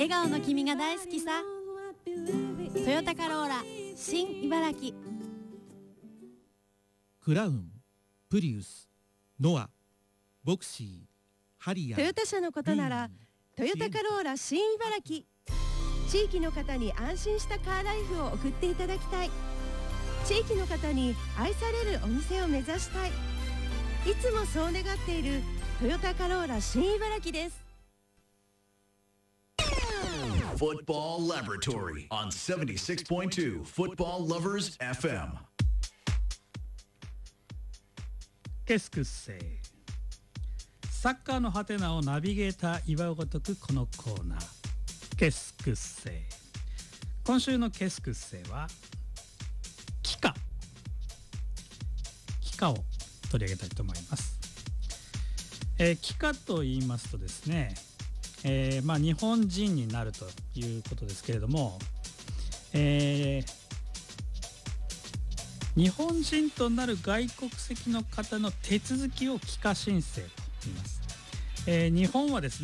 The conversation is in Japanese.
笑顔の君が大好きさ。トヨタカローラ新茨城。 クラウン、プリウス、ノア、ボクシー、ハリアー。 トヨタ車のことならトヨタカローラ新茨城。地域の方に安心したカーライフを送っていただきたい。地域の方に愛されるお店を目指したい。いつもそう願っているトヨタカローラ新茨城です。 Football Laboratory on 76.2 Football Lovers FM。 ケスクッセイ。サッカーのハテナをナビゲーター祝うごとくこのコーナー、ケスクッセイ。今週のケスクッセイは帰化を取り上げたいと思います。帰化と言いますとですね、日本人になるということですけれども、日本人となる外国籍の方の手続きを帰化申請と言います。日本はですね